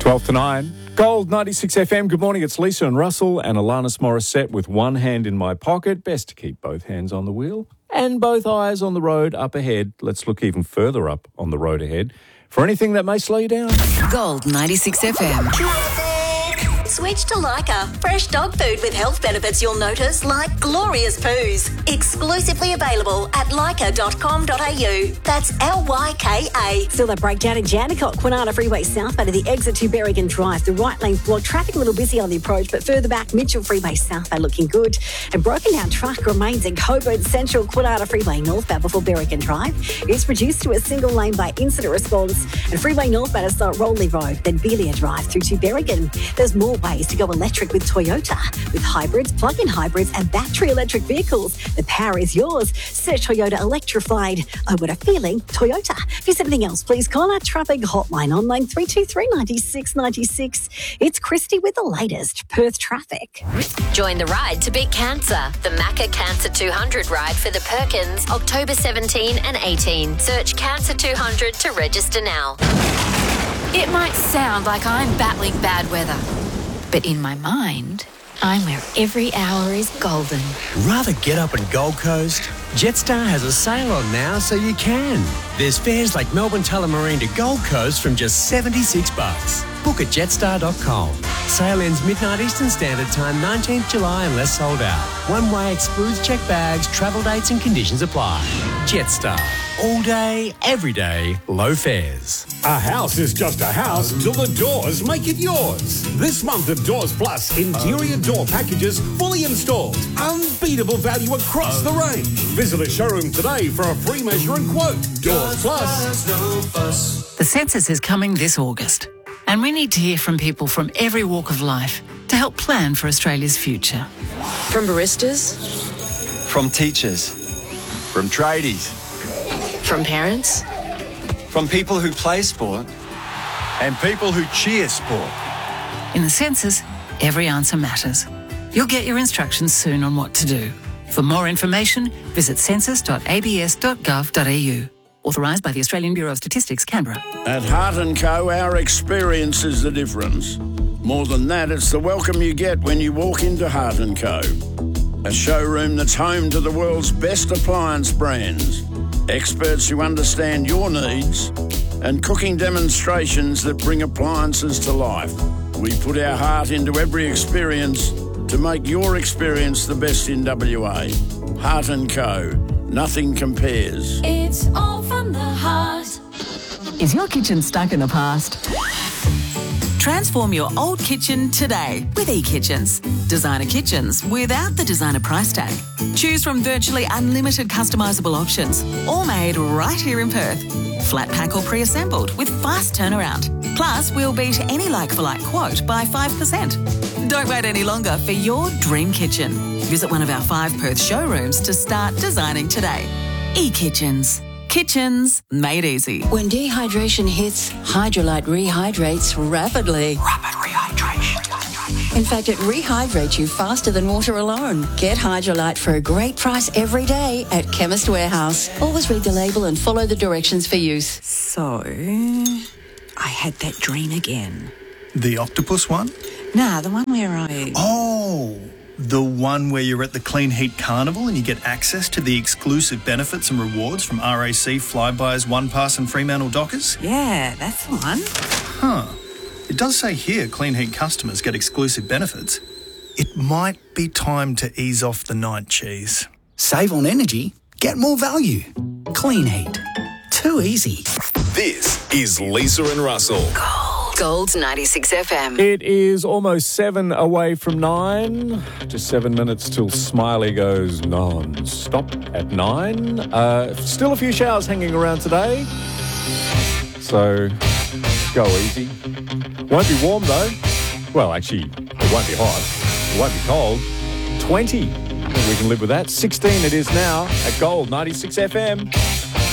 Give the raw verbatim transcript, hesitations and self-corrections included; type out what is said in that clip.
twelve to nine. Gold ninety-six F M. Good morning. It's Lisa and Russell and Alanis Morissette with one hand in my pocket. Best to keep both hands on the wheel and both eyes on the road up ahead. Let's look even further up on the road ahead for anything that may slow you down. Gold ninety-six F M. Switch to Lyca. Fresh dog food with health benefits you'll notice, like glorious poos. Exclusively available at lyca dot com dot a u. That's L Y K A. Still that breakdown in Jandakot, Kwinana Freeway southbound of the exit to Berrigan Drive. The right lane, well, traffic a little busy on the approach, but further back, Mitchell Freeway southbound looking good. And broken down truck remains in Coburn Central, Kwinana Freeway northbound before Berrigan Drive. It's reduced to a single lane by incident response. And Freeway northbound is at Rowley Road, then Belia Drive through to Berrigan. There's more ways to go electric with Toyota. With hybrids, plug-in hybrids and battery electric vehicles, the power is yours. Search Toyota Electrified. Oh, what a feeling. Toyota. If there's anything else, please call our traffic hotline on line three two three, nine six nine six. It's Christy with the latest Perth traffic. Join the ride to beat cancer. The Macca Cancer two hundred ride for the Perkins, October seventeenth and eighteenth. Search Cancer two hundred to register now. It might sound like I'm battling bad weather, but in my mind, I'm where every hour is golden. Rather get up in Gold Coast? Jetstar has a sale on now, so you can. There's fares like Melbourne Tullamarine to Gold Coast from just seventy-six bucks. Book at jetstar dot com. Sale ends midnight Eastern Standard Time, nineteenth July, unless sold out. One way excludes checked bags, travel dates and conditions apply. Jetstar. All day, every day, low fares. A house is just a house till the doors make it yours. This month of Doors Plus, interior door packages fully installed. Unbeatable value across the range. Visit a showroom today for a free measure and quote. Doors Plus. The census is coming this August, and we need to hear from people from every walk of life to help plan for Australia's future. From baristas, from teachers, from tradies, from parents, from people who play sport, and people who cheer sport. In the census, every answer matters. You'll get your instructions soon on what to do. For more information, visit census dot a b s dot gov dot a u. Authorised by the Australian Bureau of Statistics, Canberra. At Heart and Co, our experience is the difference. More than that, it's the welcome you get when you walk into Heart and Co. A showroom that's home to the world's best appliance brands, experts who understand your needs, and cooking demonstrations that bring appliances to life. We put our heart into every experience to make your experience the best in W A. Heart and Co. Nothing compares. It's all from the heart. Is your kitchen stuck in the past? Transform your old kitchen today with eKitchens. Designer kitchens without the designer price tag. Choose from virtually unlimited customisable options, all made right here in Perth. Flat pack or pre-assembled with fast turnaround. Plus, we'll beat any like-for-like quote by five percent. Don't wait any longer for your dream kitchen. Visit one of our five Perth showrooms to start designing today. eKitchens. Kitchens made easy. When dehydration hits, Hydrolite rehydrates rapidly. Rapid rehydration. In fact, it rehydrates you faster than water alone. Get Hydrolite for a great price every day at Chemist Warehouse. Always read the label and follow the directions for use. So, I had that dream again. The octopus one? Nah, the one where I... Oh, the one where you're at the Clean Heat Carnival and you get access to the exclusive benefits and rewards from R A C, Flybuys, OnePass and Fremantle Dockers? Yeah, that's the one. Huh. It does say here Clean Heat customers get exclusive benefits. It might be time to ease off the night cheese. Save on energy, get more value. Clean Heat. Too easy. This is Lisa and Russell. Gold ninety-six F M. It is almost seven away from nine. Just seven minutes till Smiley goes non-stop at nine. Uh, still a few showers hanging around today. So, go easy. Won't be warm though. Well, actually, it won't be hot. It won't be cold. twenty. I think we can live with that. sixteen it is now at Gold ninety-six F M.